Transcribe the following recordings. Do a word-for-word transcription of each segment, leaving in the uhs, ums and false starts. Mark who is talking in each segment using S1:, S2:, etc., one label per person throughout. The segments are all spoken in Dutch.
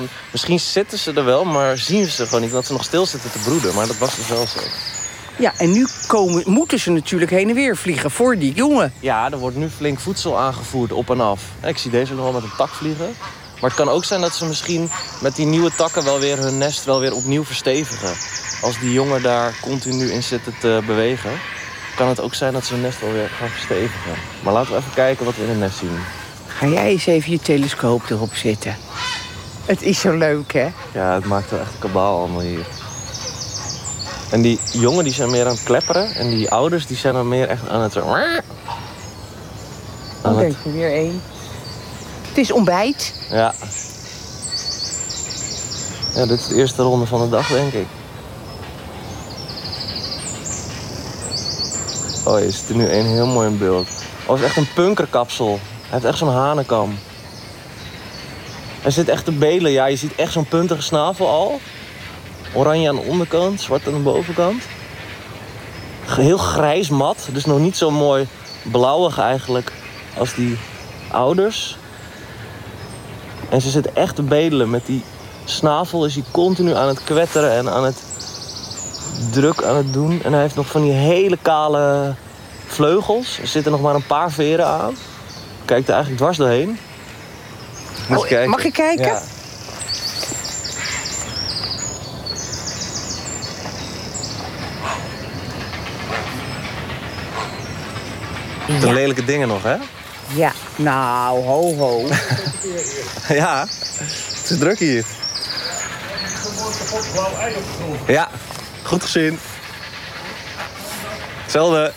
S1: En misschien zitten ze er wel, maar zien ze gewoon niet. Dat ze nog stil zitten te broeden. Maar dat was dus wel zo.
S2: Ja, en nu komen, moeten ze natuurlijk heen en weer vliegen voor die jongen.
S1: Ja, er wordt nu flink voedsel aangevoerd op en af. Ik zie deze nog wel met een tak vliegen. Maar het kan ook zijn dat ze misschien met die nieuwe takken wel weer hun nest wel weer opnieuw verstevigen. Als die jongen daar continu in zitten te bewegen, kan het ook zijn dat ze hun nest wel weer gaan verstevigen. Maar laten we even kijken wat we in het nest zien.
S2: Ga jij eens even je telescoop erop zetten. Het is zo leuk, hè?
S1: Ja, het maakt wel echt een kabaal allemaal hier. En die jongen die zijn meer aan het klepperen. En die ouders die zijn dan meer echt aan het...
S2: Oh, denk je weer één. Het is ontbijt.
S1: Ja. Ja, dit is de eerste ronde van de dag, denk ik. Oh, je ziet er nu één heel mooi in beeld. Oh, het is echt een punkerkapsel. Hij heeft echt zo'n hanenkam. Hij zit echt te belen. Ja, je ziet echt zo'n puntige snavel al. Oranje aan de onderkant, zwart aan de bovenkant. Heel grijs mat, dus nog niet zo mooi blauwig eigenlijk als die ouders. En ze zit echt te bedelen. Met die snavel is hij continu aan het kwetteren en aan het druk aan het doen. En hij heeft nog van die hele kale vleugels. Er zitten nog maar een paar veren aan. Kijkt er eigenlijk dwars doorheen. Moet je kijken.
S2: Mag ik kijken?
S1: Ja. De lelijke dingen nog, hè?
S2: Ja, nou, ho, ho.
S1: Ja, het is druk hier. Ja, goed gezien. Hetzelfde.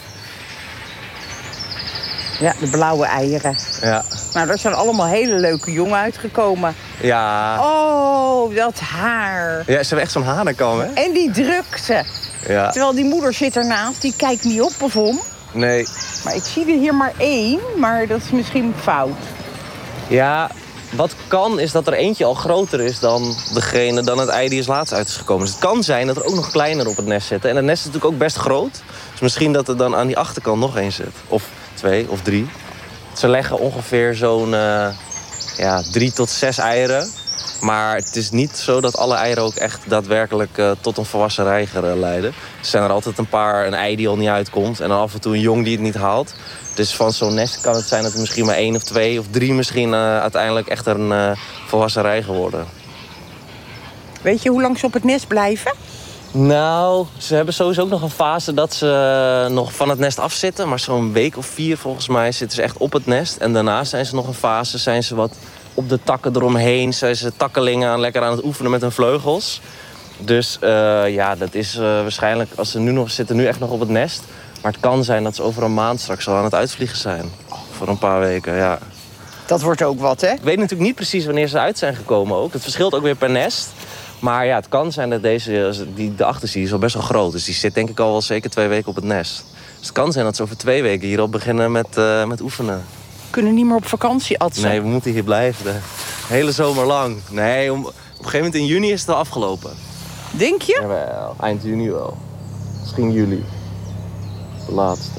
S2: Ja, de blauwe eieren.
S1: Ja.
S2: Nou, daar zijn allemaal hele leuke jongen uitgekomen.
S1: Ja.
S2: Oh, dat haar.
S1: Ja, ze hebben echt zo'n hanenkam, hè?
S2: En die drukte.
S1: Ja.
S2: Terwijl die moeder zit ernaast, die kijkt niet op of om.
S1: Nee.
S2: Maar ik zie er hier maar één, maar dat is misschien fout.
S1: Ja, wat kan is dat er eentje al groter is dan degene, dan het ei die is laatst uit is gekomen. Dus het kan zijn dat er ook nog kleiner op het nest zitten. En het nest is natuurlijk ook best groot. Dus misschien dat er dan aan die achterkant nog één zit. Of twee of drie. Ze leggen ongeveer zo'n uh, ja, drie tot zes eieren. Maar het is niet zo dat alle eieren ook echt daadwerkelijk uh, tot een volwassen reiger uh, leiden. Er zijn er altijd een paar, een ei die al niet uitkomt. En dan af en toe een jong die het niet haalt. Dus van zo'n nest kan het zijn dat er misschien maar één of twee of drie misschien uh, uiteindelijk echt een uh, volwassen reiger worden.
S2: Weet je hoe lang ze op het nest blijven?
S1: Nou, ze hebben sowieso ook nog een fase dat ze nog van het nest afzitten. Maar zo'n week of vier volgens mij zitten ze echt op het nest. En daarna zijn ze nog een fase, zijn ze wat op de takken eromheen. Zijn ze takkelingen aan, lekker aan het oefenen met hun vleugels. Dus uh, ja, dat is uh, waarschijnlijk, als ze nu nog zitten nu echt nog op het nest. Maar het kan zijn dat ze over een maand straks al aan het uitvliegen zijn. Voor een paar weken, ja.
S2: Dat wordt ook wat, hè?
S1: Ik weet natuurlijk niet precies wanneer ze uit zijn gekomen ook. Het verschilt ook weer per nest. Maar ja, het kan zijn dat deze, die de achterzie is al best wel groot. Dus die zit denk ik al wel zeker twee weken op het nest. Dus het kan zijn dat ze over twee weken hier al beginnen met, uh, met oefenen.
S2: We kunnen niet meer op vakantie, Adse.
S1: Nee, we moeten hier blijven. De hele zomer lang. Nee, om, op een gegeven moment in juni is het al afgelopen.
S2: Denk je?
S1: Jawel, eind juni wel. Misschien juli. De laatste.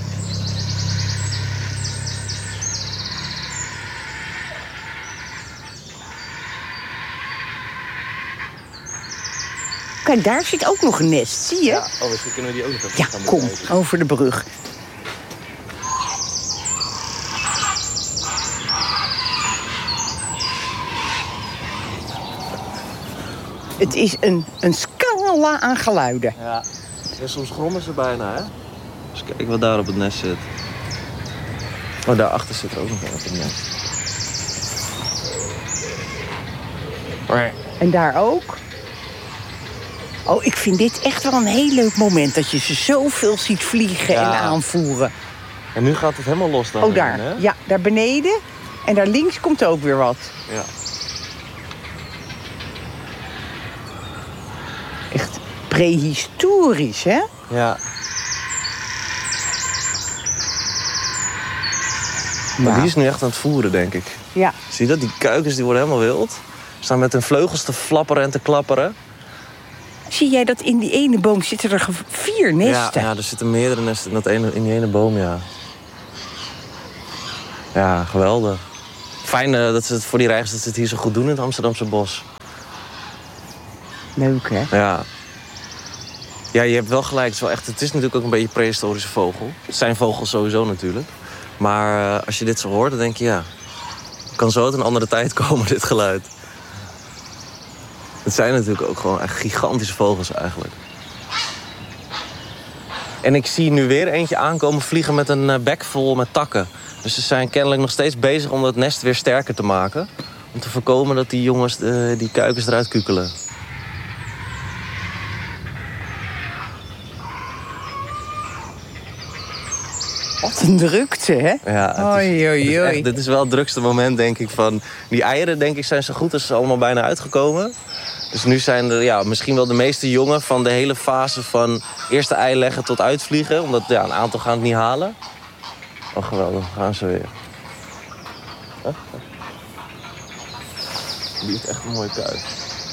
S2: Kijk, daar zit ook nog een nest, zie je?
S1: Ja, oh, dus kunnen we die ook nog even
S2: Ja,
S1: gaan
S2: kom,
S1: bekijken.
S2: over de brug. Het is een, een scala aan geluiden.
S1: Ja. Ja, soms grommen ze bijna, hè? Dus kijk wat daar op het nest zit. Oh, daarachter zit er ook nog een op het nest.
S2: En daar ook. Oh, ik vind dit echt wel een heel leuk moment. Dat je ze zoveel ziet vliegen
S1: Ja.
S2: en aanvoeren.
S1: En nu gaat het helemaal los daar.
S2: Oh, daar.
S1: Hè?
S2: Ja, daar beneden. En daar links komt ook weer wat.
S1: Ja.
S2: Echt prehistorisch, hè?
S1: Ja. Maar die is nu echt aan het voeren, denk ik.
S2: Ja.
S1: Zie je dat? Die kuikens die worden helemaal wild. Staan met hun vleugels te flapperen en te klapperen.
S2: Zie jij dat in die ene boom zitten er ge- vier nesten?
S1: Ja, ja, er zitten meerdere nesten in, dat ene, in die ene boom, ja. Ja, geweldig. Fijn uh, dat ze het voor die reigers dat ze het hier zo goed doen in het Amsterdamse bos.
S2: Leuk, hè?
S1: Ja. Ja, je hebt wel gelijk. Het is, wel echt, het is natuurlijk ook een beetje een prehistorische vogel. Het zijn vogels sowieso natuurlijk. Maar uh, als je dit zo hoort, dan denk je, ja... kan zo uit een andere tijd komen, dit geluid. Het zijn natuurlijk ook gewoon echt gigantische vogels eigenlijk. En ik zie nu weer eentje aankomen vliegen met een uh, bek vol met takken. Dus ze zijn kennelijk nog steeds bezig om dat nest weer sterker te maken. Om te voorkomen dat die jongens uh, die kuikens eruit kukelen.
S2: Wat een drukte, hè?
S1: Ja, het is,
S2: oei, oei,
S1: het is
S2: oei.
S1: echt, dit is wel het drukste moment, denk ik, van... Die eieren, denk ik, zijn zo goed als allemaal bijna uitgekomen. Dus nu zijn er ja, misschien wel de meeste jongen van de hele fase van... eerste ei leggen tot uitvliegen. Omdat ja, een aantal gaan het niet halen. Oh, geweldig. Gaan ze weer. Huh? Die heeft echt een mooie kuif.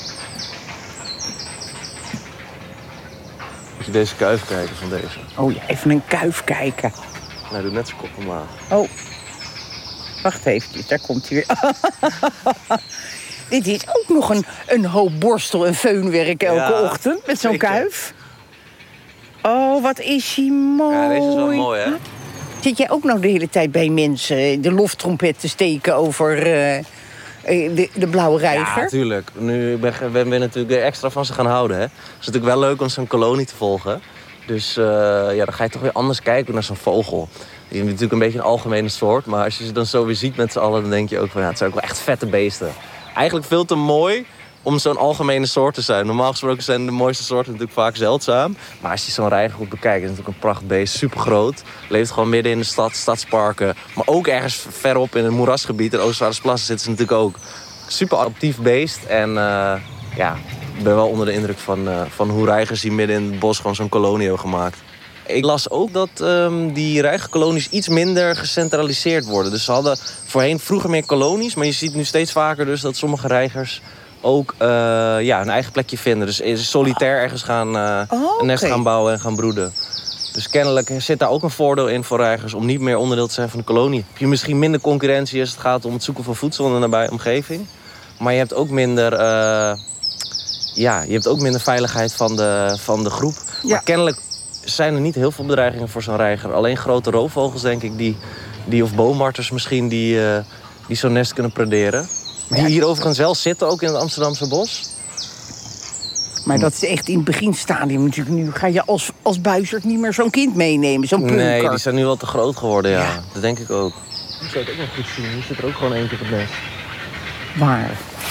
S1: Moet je deze kuif kijken van deze?
S2: Oh ja, even een kuif kijken.
S1: Hij doet net zijn kop omlaag.
S2: Oh, wacht even, daar komt hij weer. Dit is ook nog een, een hoop borstel- en feunwerk elke
S1: Ja,
S2: ochtend met zo'n
S1: zeker.
S2: kuif. Oh, wat is hij mooi.
S1: Ja, deze is wel mooi, hè?
S2: Zit jij ook nog de hele tijd bij mensen de loftrompet te steken over uh, de, de blauwe reiger?
S1: Ja, tuurlijk. Nu ben, ben we natuurlijk weer extra van ze gaan houden, hè. Het is natuurlijk wel leuk om zo'n kolonie te volgen. Dus uh, ja, dan ga je toch weer anders kijken naar zo'n vogel. Die is natuurlijk een beetje een algemene soort. Maar als je ze dan zo weer ziet met z'n allen, dan denk je ook van... ja, het zijn ook wel echt vette beesten. Eigenlijk veel te mooi om zo'n algemene soort te zijn. Normaal gesproken zijn de mooiste soorten natuurlijk vaak zeldzaam. Maar als je zo'n reiger goed bekijkt, is het natuurlijk een prachtbeest. Super groot. Leeft gewoon midden in de stad, stadsparken. Maar ook ergens verop in een moerasgebied. In Oostvaardersplassen zitten ze natuurlijk ook. Super actief beest. En uh, ja, ik ben wel onder de indruk van, uh, van hoe reigers die midden in het bos gewoon zo'n kolonie hebben gemaakt. Ik las ook dat um, die reigerkolonies iets minder gecentraliseerd worden. Dus ze hadden voorheen vroeger meer kolonies. Maar je ziet nu steeds vaker dus dat sommige reigers ook uh, ja, een eigen plekje vinden. Dus solitair ergens gaan, uh,
S2: oh,
S1: een nest
S2: okay.
S1: gaan bouwen en gaan broeden. Dus kennelijk zit daar ook een voordeel in voor reigers om niet meer onderdeel te zijn van de kolonie. Heb je misschien minder concurrentie als het gaat om het zoeken van voedsel in de nabije omgeving. Maar je hebt ook minder, uh, ja, je hebt ook minder veiligheid van de, van de groep.
S2: Ja.
S1: Maar kennelijk zijn er niet heel veel bedreigingen voor zo'n reiger. Alleen grote roofvogels, denk ik, die, die of boommarters misschien, die, uh, die zo'n nest kunnen prederen. Die hier overigens wel zitten, ook in het Amsterdamse bos.
S2: Maar dat is echt in het beginstadium natuurlijk. Nu ga je als, als buizerd niet meer zo'n kind meenemen, zo'n punker.
S1: Nee, die zijn nu wel te groot geworden, ja.
S2: Ja.
S1: Dat denk ik ook. Die zou het ook nog goed zien. Hier zit er ook gewoon eentje op het nest.
S2: Waar?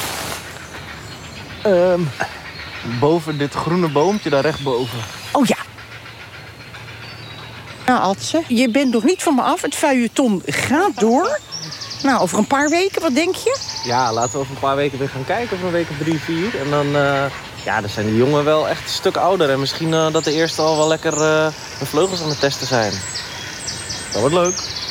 S1: Um, boven dit groene boompje, daar rechtboven.
S2: Oh ja. Nou, Adse, je bent nog niet van me af. Het feuilleton gaat door. Nou, over een paar weken, wat denk je?
S1: Ja, laten we over een paar weken weer gaan kijken. Over een week of drie, vier. En dan, uh, ja, dan zijn die jongen wel echt een stuk ouder. En misschien uh, dat de eerste al wel lekker uh, de vleugels aan het testen zijn. Dat wordt leuk.